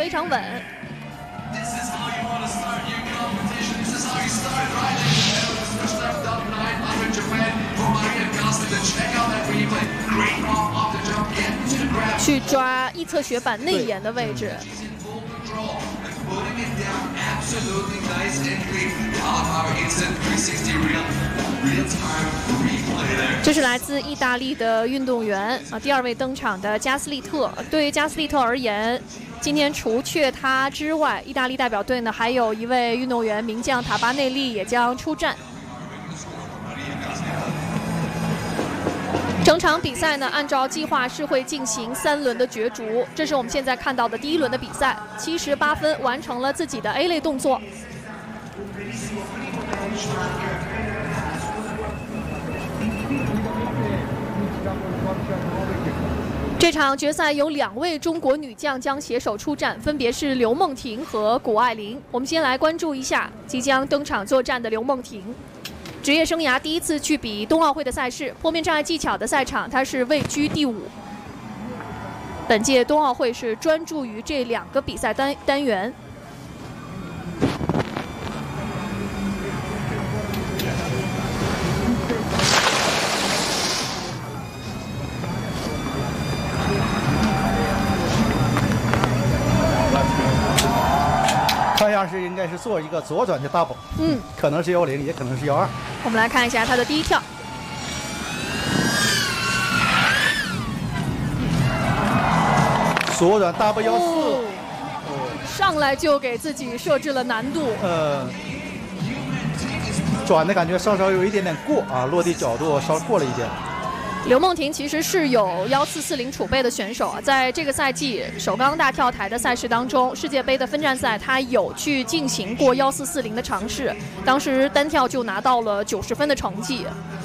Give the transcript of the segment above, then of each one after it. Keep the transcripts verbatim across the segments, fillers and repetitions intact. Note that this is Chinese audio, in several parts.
非常稳。去抓一侧雪板内沿的位置。这是来自意大利的运动员啊，第二位登场的加斯利特。对于加斯利特而言，今天除却他之外，意大利代表队呢还有一位运动员名将塔巴内利也将出战。整场比赛呢，按照计划是会进行三轮的角逐。这是我们现在看到的第一轮的比赛，七十八分完成了自己的 A 类动作。这场决赛有两位中国女将将携手出战，分别是刘梦婷和谷爱凌。我们先来关注一下即将登场作战的刘梦婷。职业生涯第一次去比冬奥会的赛事，坡面障碍技巧的赛场，她是位居第五。本届冬奥会是专注于这两个比赛单单元。 看样是应该是做一个左转的 double， 嗯， 可能是幺零，也可能是幺二。 我们来看一下他的第一跳， 左转 double 幺四， 上来就给自己设置了难度。 呃，转的感觉稍稍有一点点过啊，落地角度稍过了一点。 刘梦婷其实是有幺四四零储备的选手啊，在这个赛季首钢大跳台的赛事当中，世界杯的分站赛他有去进行过幺四四零的尝试，当时单跳就拿到了九十分的成绩。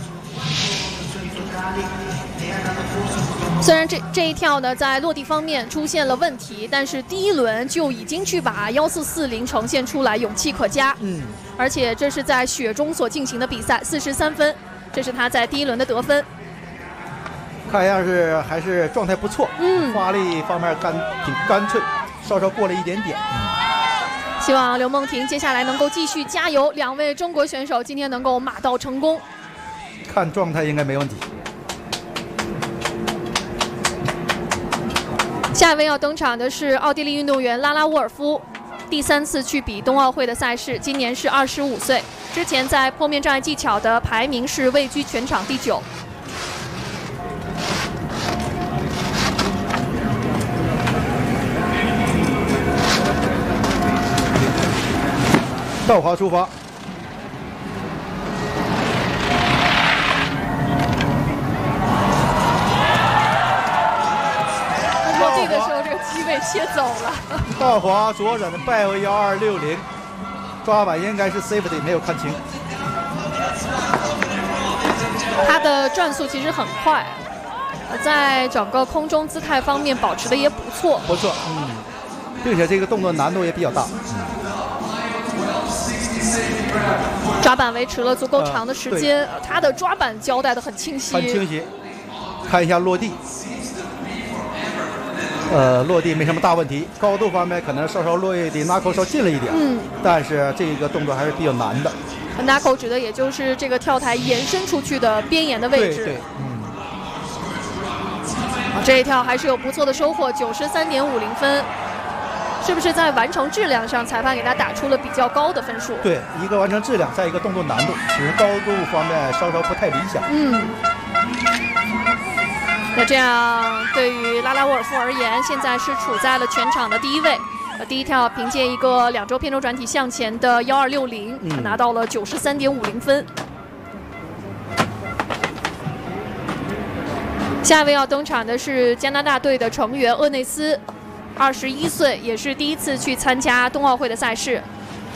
虽然这这一跳呢在落地方面出现了问题，但是第一轮就已经去把幺四四零呈现出来，勇气可嘉。 嗯， 而且这是在雪中所进行的比赛，四十三分，这是他在第一轮的得分。 看样是还是状态不错， 嗯， 发力方面干挺干脆，稍稍过了一点点。嗯， 希望刘梦婷接下来能够继续加油，两位中国选手今天能够马到成功。 看状态应该没问题。 下一位要登场的是奥地利运动员拉拉沃尔夫，第三次去比冬奥会的赛事，今年是二十五岁，之前在坡面障碍技巧的排名是位居全场第九。 倒滑出发， 落地的时候这个机位切走了。 倒滑左转的拜为幺二六零，抓板应该是 safety， 没有看清。 他的转速其实很快，在整个空中姿态方面保持的也不错。 不错，嗯，并且这个动作难度也比较大。嗯， 抓板维持了足够长的时间，呃、他的抓板交代的很清晰。 很清晰。看一下落地，呃，落地没什么大问题，高度方面可能稍稍落地 knuckle 稍近了一点， 嗯， 但是这个动作还是比较难的。 knuckle 指的也就是这个跳台延伸出去的边沿的位置。 对对，嗯。 这一跳还是有不错的收获，九十三点五零分。是不是在完成质量上，裁判给他打出了比较高的分数？ 对，一个完成质量，再一个动作难度，只是高度方面稍稍不太理想。 嗯。那这样对于拉拉沃尔夫而言，现在是处在了全场的第一位。呃，第一跳凭借一个两周偏轴转体向前的幺二六零，拿到了九十三点五零分。下一位要登场的是加拿大队的成员厄内斯。二十一岁，也是第一次去参加冬奥会的赛事。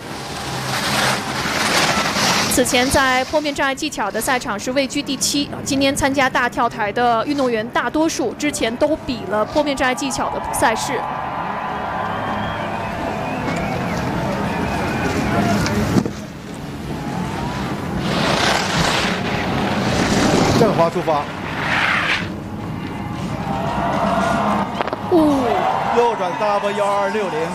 此前在坡面障碍技巧的赛场是位居第七。今年参加大跳台的运动员大多数之前都比了坡面障碍技巧的赛事。 正滑出发。 哦。 右转 double 幺二六零，